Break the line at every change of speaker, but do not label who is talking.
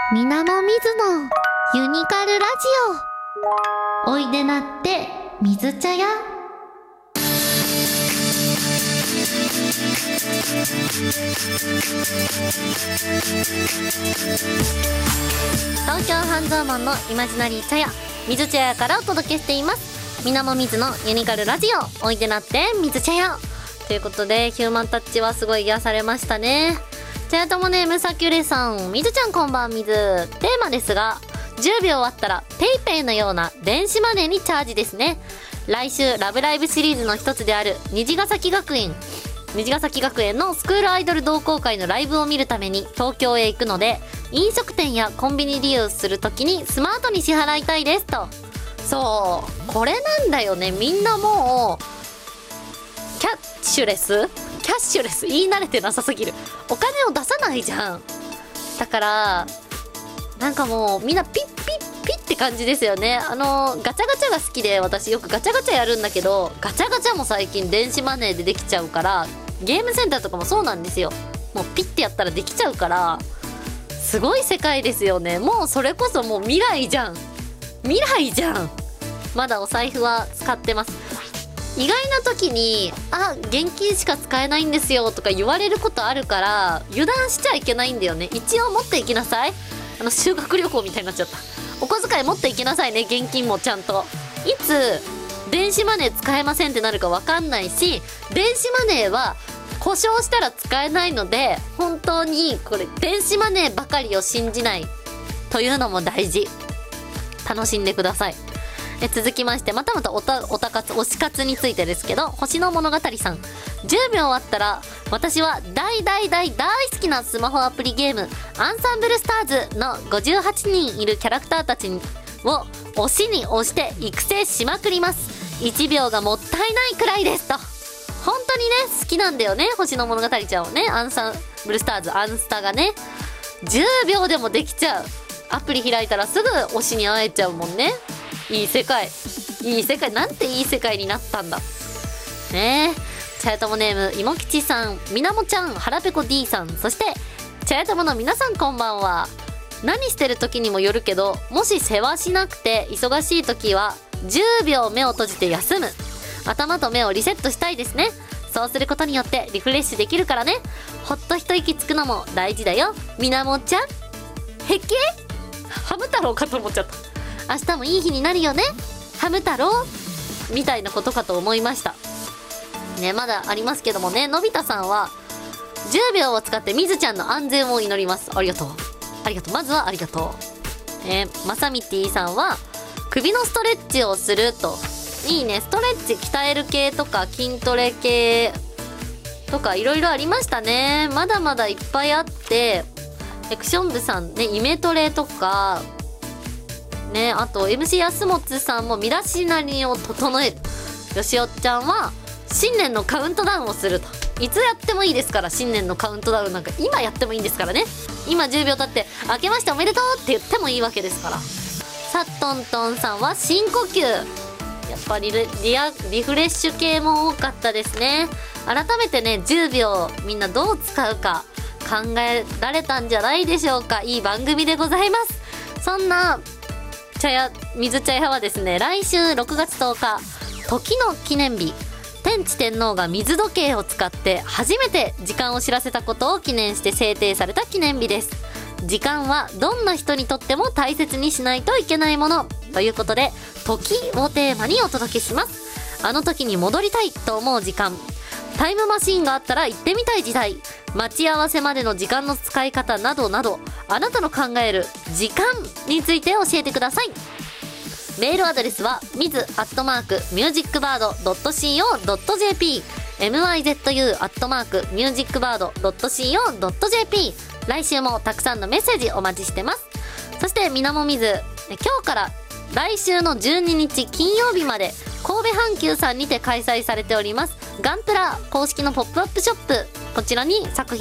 みなもみずのユニカルラジオ。おいでなって水茶屋。東京半蔵門のイマジナリー茶屋、水茶屋からお届けしています。みなもみずのユニカルラジオ、おいでなって水茶屋ということで、ヒューマンタッチはすごい癒されましたね。茶屋ともネームサキュレさん、みずちゃんこんばんみず。テーマですが、10秒終わったらペイペイのような電子マネーにチャージですね。来週ラブライブシリーズの一つである虹ヶ崎学園のスクールアイドル同好会のライブを見るために東京へ行くので、飲食店やコンビニ利用するときにスマートに支払いたいですと。そう、これなんだよね。みんなもうキャッシュレス言い慣れてなさすぎる。お金を出さないじゃん。だからなんかもうみんなピッピッピッって感じですよね。ガチャガチャが好きで、私よくガチャガチャやるんだけど、ガチャガチャも最近電子マネーでできちゃうから、ゲームセンターとかもそうなんですよ。もうピッてやったらできちゃうから、すごい世界ですよね。もうそれこそもう未来じゃん。まだお財布は使ってます。意外な時に現金しか使えないんですよとか言われることあるから、油断しちゃいけないんだよね。一応持っていきなさい。修学旅行みたいになっちゃった。お小遣い持っていきなさいね。現金もちゃんと。いつ電子マネー使えませんってなるか分かんないし、電子マネーは故障したら使えないので、本当にこれ電子マネーばかりを信じないというのも大事。楽しんでください。続きまして、またまた推し活についてですけど、星の物語さん、10秒終わったら私は大好きなスマホアプリゲームアンサンブルスターズの58人いるキャラクターたちを推しに推して育成しまくります。1秒がもったいないくらいですと。本当にね、好きなんだよね、星の物語ちゃんをね。アンサンブルスターズ、アンスタがね、10秒でもできちゃう。アプリ開いたらすぐ推しに会えちゃうもんね。いい世界、なんていい世界になったんだね。え茶屋友ネームいもきちさん、みなもちゃん、はらぺこ D さん、そして茶屋友の皆さんこんばんは。何してる時にもよるけど、もし世話しなくて忙しい時は10秒目を閉じて休む。頭と目をリセットしたいですね。そうすることによってリフレッシュできるからね。ほっと一息つくのも大事だよ。みなもちゃん、へけハム太郎かと思っちゃった。明日もいい日になるよね、ハム太郎みたいなことかと思いましたね。まだありますけどもね。のび太さんは10秒を使ってみずちゃんの安全を祈ります。ありがとう、まずはありがとう。まさみてぃさんは首のストレッチをすると。いいね。ストレッチ鍛える系とか筋トレ系とかいろいろありましたね。まだまだいっぱいあって、エクション部さんね、イメトレとかね、あと MC 安本さんも身だしなみを整える。よしおちゃんは新年のカウントダウンをすると。いつやってもいいですから、新年のカウントダウンなんか今やってもいいんですからね。今10秒経って明けましておめでとうって言ってもいいわけですから。さっとんとんさんは深呼吸。やっぱりリフレッシュ系も多かったですね。改めてね、10秒みんなどう使うか考えられたんじゃないでしょうか。いい番組でございます。そんな水茶屋はですね、来週6月10日時の記念日、天智天皇が水時計を使って初めて時間を知らせたことを記念して制定された記念日です。時間はどんな人にとっても大切にしないといけないものということで、時をテーマにお届けします。あの時に戻りたいと思う時間、タイムマシーンがあったら行ってみたい時代、待ち合わせまでの時間の使い方などなど、あなたの考える時間について教えてください。メールアドレスは mizu@musicbird.co.jp mizu@musicbird.co.jp。 来週もたくさんのメッセージお待ちしてます。そしてみなもみず、今日から来週の12日金曜日まで神戸阪急さんにて開催されておりますガンプラ公式のポップアップショップ、こちらに作品